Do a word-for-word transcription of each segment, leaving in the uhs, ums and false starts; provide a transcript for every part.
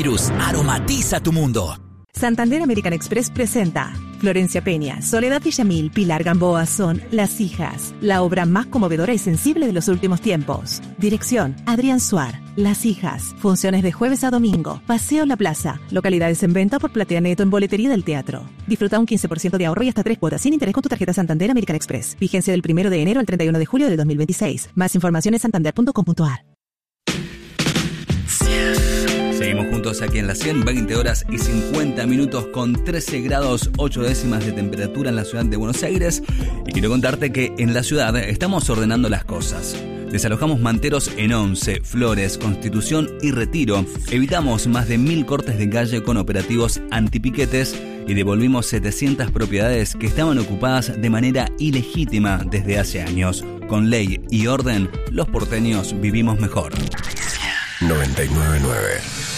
Virus aromatiza tu mundo. Santander American Express presenta Florencia Peña, Soledad Villamil, Pilar Gamboa son Las Hijas, la obra más conmovedora y sensible de los últimos tiempos. Dirección, Adrián Suar. Las Hijas, funciones de jueves a domingo, Paseo La Plaza, localidades en venta por Platea Neto en boletería del teatro. Disfruta un quince por ciento de ahorro y hasta tres cuotas sin interés con tu tarjeta Santander American Express. Vigencia del primero de enero al treinta y uno de julio de dos mil veintiséis. Más información en santander punto com punto a r. Seguimos juntos aquí en la cien, veinte horas y cincuenta minutos con trece grados ocho décimas de temperatura en la ciudad de Buenos Aires. Y quiero contarte que en la ciudad estamos ordenando las cosas. Desalojamos manteros en Once, Flores, Constitución y Retiro. Evitamos más de mil cortes de calle con operativos antipiquetes y devolvimos setecientas propiedades que estaban ocupadas de manera ilegítima desde hace años. Con ley y orden, los porteños vivimos mejor. noventa y nueve punto nueve.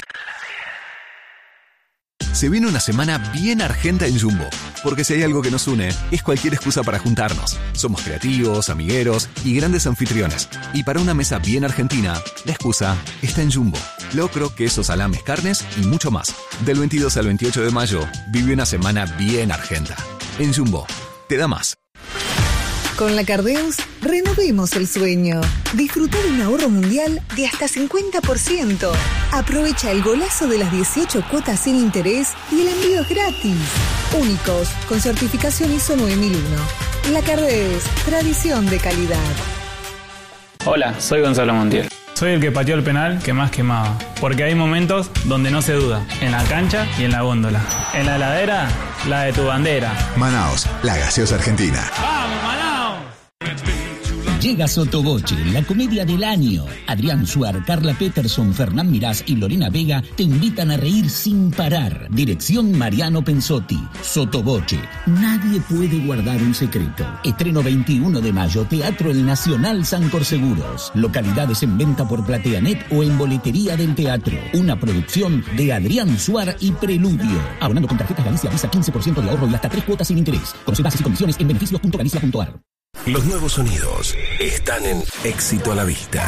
Se viene una semana bien argenta en Jumbo, porque si hay algo que nos une, es cualquier excusa para juntarnos. Somos creativos, amigueros y grandes anfitriones. Y para una mesa bien argentina, la excusa está en Jumbo. Locro, quesos, salames, carnes y mucho más. Del veintidós al veintiocho de mayo, vive una semana bien argenta. En Jumbo, te da más. Con la Cardeus, renovemos el sueño. Disfruta de un ahorro mundial de hasta cincuenta por ciento. Aprovecha el golazo de las dieciocho cuotas sin interés y el envío es gratis. Únicos, con certificación I S O nueve mil uno. La Cardeus, tradición de calidad. Hola, soy Gonzalo Montiel. Soy el que pateó el penal que más quemaba. Porque hay momentos donde no se duda. En la cancha y en la góndola. En la heladera, la de tu bandera. Manaos, la gaseosa argentina. ¡Vamos, Manaos! Llega Sotoboche, la comedia del año. Adrián Suar, Carla Peterson, Fernán Mirás y Lorena Vega te invitan a reír sin parar. Dirección Mariano Pensotti. Sotoboche, nadie puede guardar un secreto. Estreno veintiuno de mayo, Teatro El Nacional Sancor Seguros. Localidades en venta por Plateanet o en boletería del teatro. Una producción de Adrián Suar y Preludio. Abonando con tarjetas Galicia Visa, quince por ciento de ahorro y hasta tres cuotas sin interés. Conoce bases y condiciones en beneficios punto galicia punto a r. Los nuevos sonidos están en Éxito a la Vista.